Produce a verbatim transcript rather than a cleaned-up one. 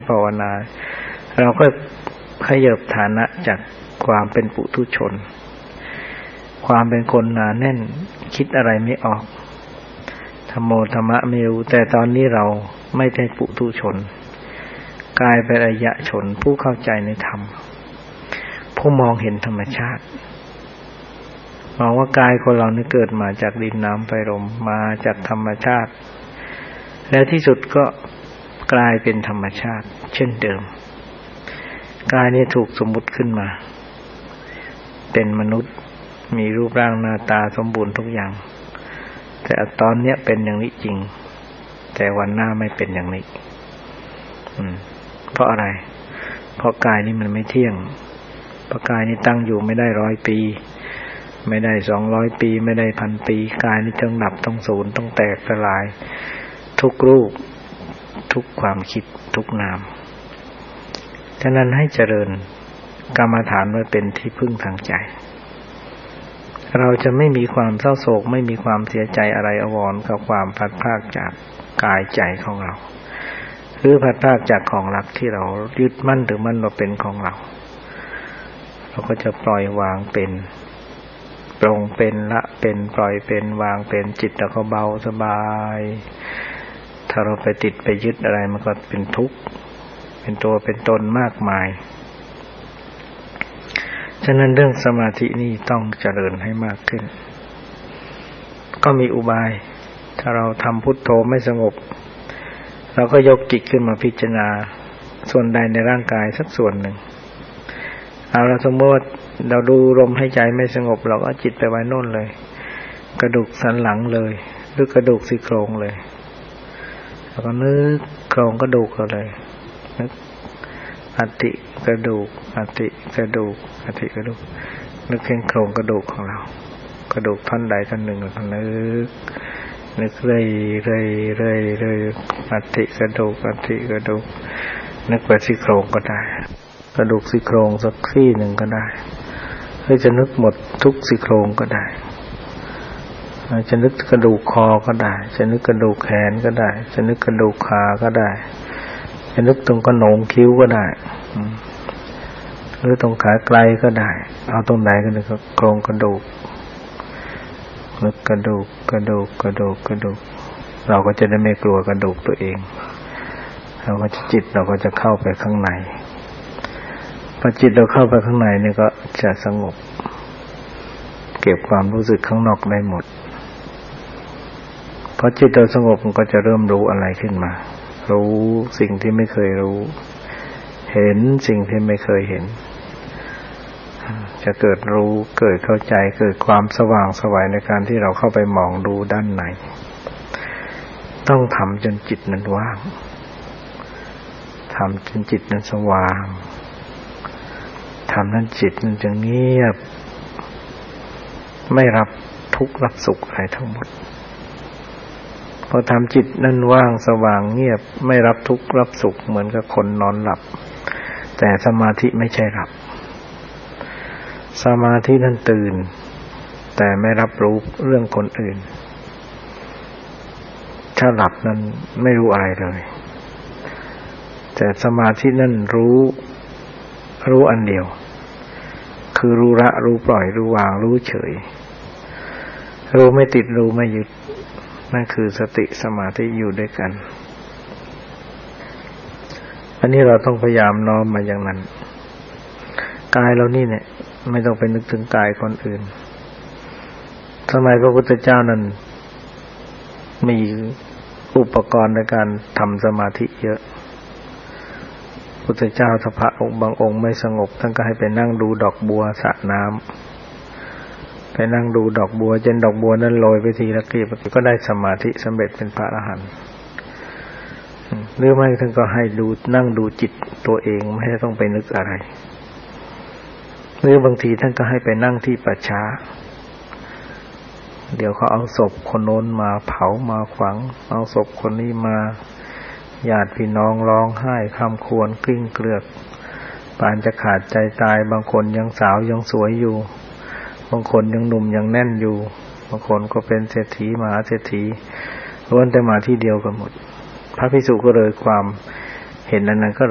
ภาวนาเราก็ขยับฐานะจากความเป็นปุถุชนความเป็นคนหนาแน่นคิดอะไรไม่ออกธัมโมธรรมะไม่รู้แต่ตอนนี้เราไม่ใช่ปุถุชนกลายเป็นอริยชนผู้เข้าใจในธรรมผู้มองเห็นธรรมชาติมองว่ากายคนเราเนี่ยเกิดมาจากดินน้ำไฟลมมาจากธรรมชาติแล้วที่สุดก็กลายเป็นธรรมชาติเช่นเดิมกายนี้ถูกสมมุติขึ้นมาเป็นมนุษย์มีรูปร่างหน้าตาสมบูรณ์ทุกอย่างแต่ตอนเนี้ยเป็นอย่างนี้จริงแต่วันหน้าไม่เป็นอย่างนี้อืมเพราะอะไรเพราะกายนี้มันไม่เที่ยงเพราะกายนี้ตั้งอยู่ไม่ได้ร้อยปีไม่ได้สองร้อยปีไม่ได้พันปีกายนี้ต้องดับต้องสูญต้องแตกสลายทุกรูปทุกความคิดทุกนามฉะนั้นให้เจริญกรรมฐานไว้เป็นที่พึ่งทางใจเราจะไม่มีความเศร้าโศกไม่มีความเสียใจอะไรอาวรณ์กับความพลัดพรากจากกายใจของเราหรือพลัดพรากจากของรักที่เรายึดมั่นถือมั่นว่าเป็นของเราเราก็จะปล่อยวางเป็นปรงเป็นละเป็นปล่อยเป็นวางเป็นจิตเราก็เบาสบายถ้าเราไปติดไปยึดอะไรมันก็เป็นทุกข์เป็นตัวเป็นตนมากมายฉะนั้นเรื่องสมาธินี่ต้องเจริญให้มากขึ้นก็มีอุบายถ้าเราทำพุทโธไม่สงบเราก็ยกจิตขึ้นมาพิจารณาส่วนใดในร่างกายสักส่วนหนึ่งเอาละสมมติเราดูลมหายใจไม่สงบเราก็จิตไปไว้โน่นเลยกระดูกสันหลังเลยหรือกระดูกซี่โครงเลยแล้วก็นึกโครงกระดูกเราเลยนึกอัฐิกระดูกอัฐิกระดูกอัฐิกระดูกนึกเห็นโครงกระดูกของเรากระดูกท่อนใดท่อนหนึ่งเราก็นึกนึกเรื่อยเรื่อยเรื่อยเรื่อยอัฐิกระดูกอัฐิกระดูกนึกไปซี่โครงก็ได้กระดูกซี่โครงสักซี่หนึ่งก็ได้หรือจะนึกหมดทุกซี่โครงก็ได้จะนึกกระดูกคอก็ได้จะนึกกระดูกแขนก็ได้จะนึกกระดูกขาก็ได้จะนึกตรงกระโหนกคิ้วก็ได้หรือตรงขาไกลก็ได้เอาตรงไหนก็ได้ก็โครงกระดูกนึกกระดูกกระดูกกระดูกกระดูกเราก็จะได้ไม่กลัวกระดูกตัวเองเราก็จะจิตเราก็จะเข้าไปข้างในพอจิตเราเข้าไปข้างในนี่ก็จะสงบเก็บความรู้สึกข้างนอกได้หมดพอจิตเราสงบมันก็จะเริ่มรู้อะไรขึ้นมารู้สิ่งที่ไม่เคยรู้เห็นสิ่งที่ไม่เคยเห็นจะเกิดรู้เกิดเข้าใจเกิดความสว่างไสวในการที่เราเข้าไปมองดูด้านในต้องทำจนจิตนั้นว่างทำจนจิตนั้นสว่างทำนั้นจิตมันจะเงียบไม่รับทุกข์รับสุขอะไรทั้งหมดพอทำจิตนั้นว่างสว่างเงียบไม่รับทุกข์รับสุขเหมือนกับคนนอนหลับแต่สมาธิไม่ใช่หลับสมาธินั้นตื่นแต่ไม่รับรู้เรื่องคนอื่นถ้าหลับนั้นไม่รู้อะไรเลยแต่สมาธินั้นรู้รู้อันเดียวคือรู้ละรู้ปล่อยรู้วางรู้เฉยรู้ไม่ติดรู้ไม่ยึดนั่นคือสติสมาธิอยู่ด้วยกันอันนี้เราต้องพยายามน้อมมาอย่างนั้นกายเรานี่เนี่ยไม่ต้องไปนึกถึงกายคนอื่นสมัยพระพุทธเจ้านั้นมีอุปกรณ์ในการทำสมาธิเยอะพุทธเจ้าถ้าพระองค์บางองค์ไม่สงบท่านก็ให้ไปนั่งดูดอกบัวสระน้ำไปนั่งดูดอกบัวจนดอกบัวนั้นโรยไปทีละกลีบก็ได้สมาธิสำเร็จเป็นพระอรหันต์หรือไม่ท่านก็ให้ดูนั่งดูจิตตัวเองไม่ต้องไปนึกอะไรหรือบางทีท่านก็ให้ไปนั่งที่ป่าช้าเดี๋ยวเขาเอาศพคนโน้นมาเผามาฝังเอาศพคนนี้มาญาติพี่น้องร้องไห้คร่ำครวญกลิ้งเกลือกปานจะขาดใจตายบางคนยังสาวยังสวยอยู่บางคนยังหนุ่มยังแน่นอยู่บางคนก็เป็นเศรษฐีมหาเศรษฐีล้วนแต่มาที่เดียวกันหมดพระภิกษุก็เลยความเห็นนั้นก็